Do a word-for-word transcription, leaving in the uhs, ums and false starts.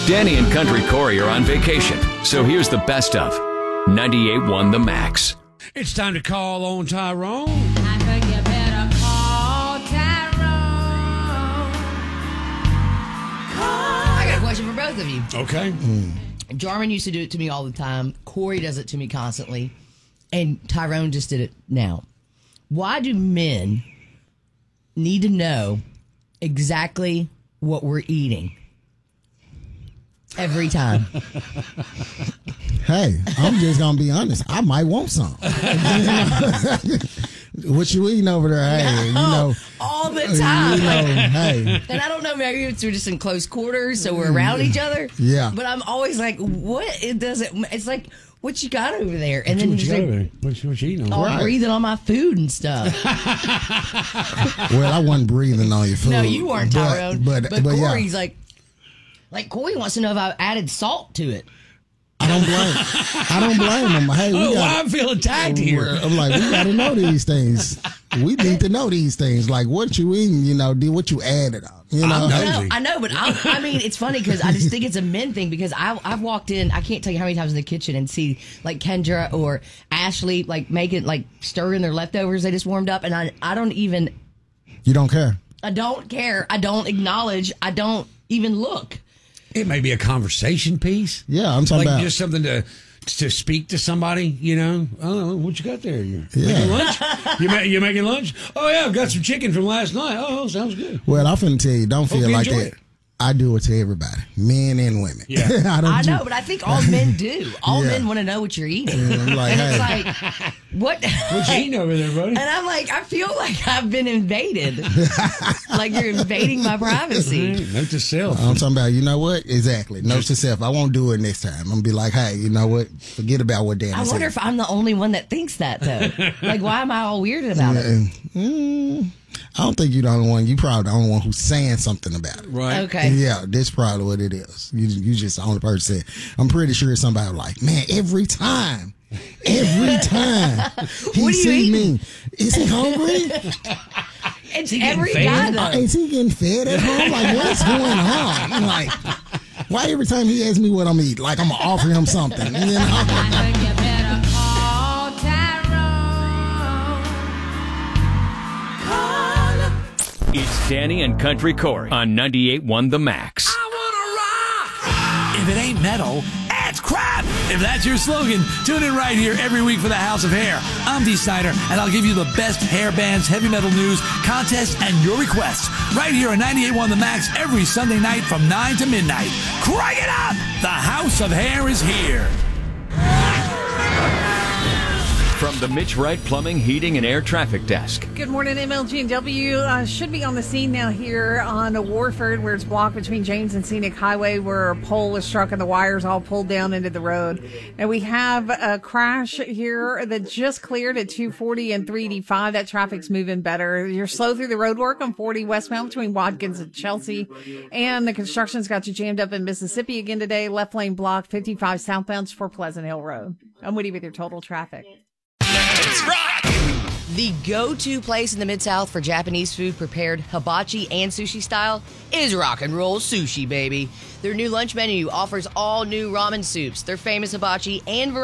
Danny and Country Corey are on vacation, so here's the best of ninety-eight point one The Max. It's time to call on Tyrone. I think you better call Tyrone. Call. I got a question for both of you. Okay. Jarman used to do it to me all the time. Corey does it to me constantly. And Tyrone just did it now. Why do men need to know exactly what we're eating every time? Hey, I'm just going to be honest. I might want some. What you eating over there? Hey, you know. All the time. You know, hey. And I don't know, maybe it's we're just in close quarters, so we're around each other. Yeah. But I'm always like, what? It doesn't, it's like, what you got over there? And What then you he's got like, over there? What you, what you eating on? all Right. breathing on my food and stuff. Well, I wasn't breathing on your food. No, you weren't, but- Tyrone. But, But, but, yeah, Corey's like, like Corey wants to know if I added salt to it. I don't blame I don't blame him. Hey, we Oh, got, I feel attacked here. I'm like, we got to know these things. We need to know these things. Like what you eating, you know, did what you added on. You know, I'm No, nosy. I know, but I, I mean, it's funny because I just think it's a men thing because I, I've walked in, I can't tell you how many times in the kitchen and see like Kendra or Ashley like making, like stirring their leftovers they just warmed up. And I, I don't even, you don't care. I don't care. I don't acknowledge. I don't even look. It may be a conversation piece. Yeah, I'm talking like about just something to to speak to somebody, you know. Oh, what you got there? You Yeah. making lunch? You ma- you making lunch? Oh yeah, I've got some chicken from last night. Oh, sounds good. Well, I'm finna tell you, don't feel Hope you like enjoy that. it. I do it to everybody, men and women. Yeah. I don't I do- know, but I think all men do. All Yeah. men want to know what you're eating. Yeah, I'm like, and hey. it's like, what? What you eating over there, buddy? And I'm like, I feel like I've been invaded. Like you're invading my privacy. Right, note to self. I'm talking about, you know what? Exactly. Note to self. I won't do it next time. I'm going to be like, hey, you know what? Forget about what Danny I said. wonder if I'm the only one that thinks that, though. Like, why am I all weird about it? Mm, I don't think you're the only one. You probably the only one who's saying something about it. Right. Okay. Yeah, that's probably what it is. You you just the only person said. I'm pretty sure somebody like, man, every time, every time he What are you see eating? me, is he hungry? It's getting every fed? guy, Uh, though. is he getting fed at home? Like, what's going on? I'm like, why every time he asks me what I'm eating, like I'm gonna offer him something? You know? I think you better call Tyrone. Call. It's Danny and Country Corey on ninety-eight point one The Max. If it ain't metal, it's crap. If that's your slogan, tune in right here every week for the House of Hair. I'm Dee Snyder, and I'll give you the best hair bands, heavy metal news, contests, and your requests right here on ninety-eight point one The Max every Sunday night from nine to midnight. Crank it up! The House of Hair is here. From the Mitch Wright Plumbing, Heating, and Air Traffic Desk. Good morning, M L G and W. Uh, should be on the scene now here on Warford, where it's blocked between James and Scenic Highway, where a pole was struck and the wires all pulled down into the road. And we have a crash here that just cleared at two forty and three eighty-five. That traffic's moving better. You're slow through the road work on forty westbound between Watkins and Chelsea. And the construction's got you jammed up in Mississippi again today. Left lane blocked, fifty-five southbound for Pleasant Hill Road. I'm Woody with your total traffic. The go-to place in the Mid-South for Japanese food prepared hibachi and sushi style is Rock and Roll Sushi, baby. Their new lunch menu offers all new ramen soups, their famous hibachi, and